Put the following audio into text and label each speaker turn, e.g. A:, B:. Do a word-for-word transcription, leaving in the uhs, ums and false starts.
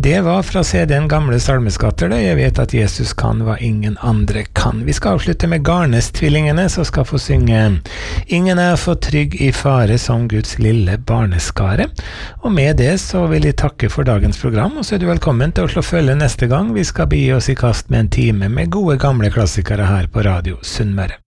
A: Det var fra C D-en Gamle salmeskatter, da jeg vet at Jesus kan hva ingen andre kan. Vi skal avslutte med Garnes-tvillingene, som skal få synge Ingen er for trygg i fare som Guds lille barneskare. Og med det så vil jeg takke for dagens program, og så er du velkommen til å slå følge neste gang vi skal begi oss i kast med en time med gode gamle klassikere her på Radio Sunnmøre.